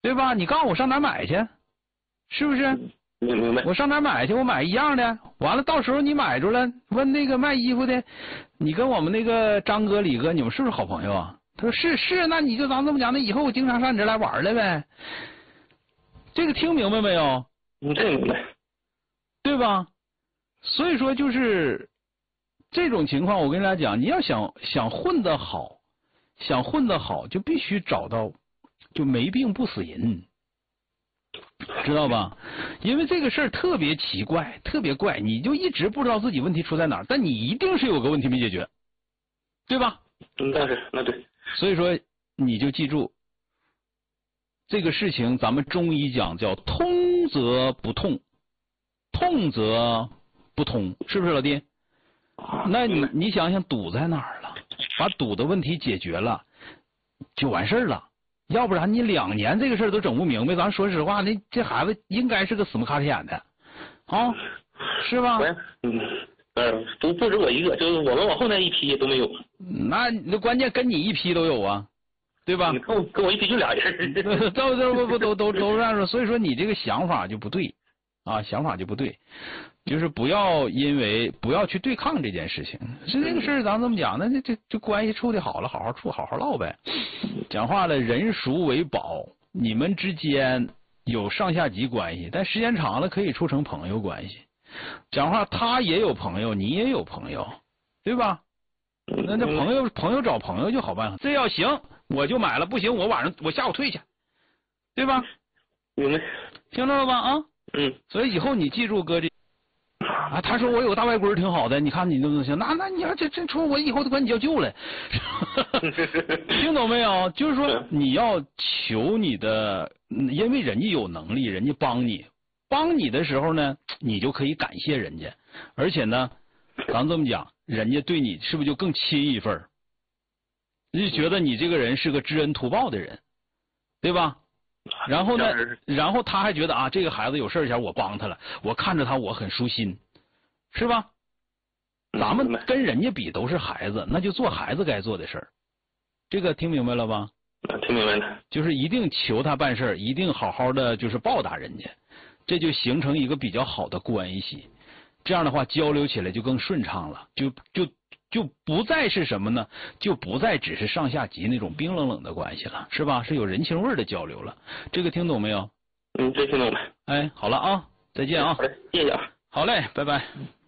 对吧？你告诉我上哪儿买去，是不是？ 明白。 我上哪儿买去？我买一样的。完了，到时候你买着了，问那个卖衣服的，你跟我们那个张哥、李哥，你们是不是好朋友啊？他说是，那你就咱这么讲，那以后我经常上你这来玩来呗。这个听明白没有？ 这明白。 对吧？所以说就是这种情况，我跟大家讲，你要想混得好，就必须找到就没病不死人。知道吧？因为这个事儿特别奇怪，特别怪，你就一直不知道自己问题出在哪儿，但你一定是有个问题没解决，对吧？ 那对。 所以说，你就记住，这个事情咱们中医讲叫通则不痛，痛则不通，是不是老弟？那你想想堵在哪儿了？把堵的问题解决了，就完事儿了。要不然你2年这个事儿都整不明白，咱说实话，这孩子应该是个死木卡天的，啊，是吧？ 不止我一个，就是我们往后那一批都没有。 那关键跟你一批都有啊，对吧？ 你跟我一批就俩人， 都这样说，所以说你这个想法就不对啊，想法就不对，就是不要去对抗这件事情。是这个事儿，咱这么讲，那这关系处的好了，好好处，好好唠呗。讲话了，人孰为宝？你们之间有上下级关系，但时间长了可以处成朋友关系。讲话，他也有朋友，你也有朋友，对吧？那朋友找朋友就好办了。这要行，我就买了；不行，我下午退去，对吧？ 明白。 听着了吧？啊，所以以后你记住哥这啊，他说我有个大外闺挺好的，你看你能不能行？那你要这出我以后都管你叫舅了，听懂没有？就是说你要求你的，因为人家有能力，人家帮你的时候呢，你就可以感谢人家，而且呢，咱这么讲，人家对你是不是就更亲一份？就觉得你这个人是个知恩图报的人，对吧？然后呢，然后他还觉得啊，这个孩子有事前我帮他了，我看着他我很舒心，是吧？咱们跟人家比都是孩子，那就做孩子该做的事儿。这个听明白了吧？ 听明白了。就是一定求他办事儿，一定好好的就是报答人家，这就形成一个比较好的关系。这样的话交流起来就更顺畅了，就不再是什么呢？就不再只是上下级那种冰冷冷的关系了，是吧？是有人情味的交流了。这个听懂没有？ 这听懂了。 哎，好了啊，再见啊。 好嘞，谢谢啊。 好嘞，拜拜。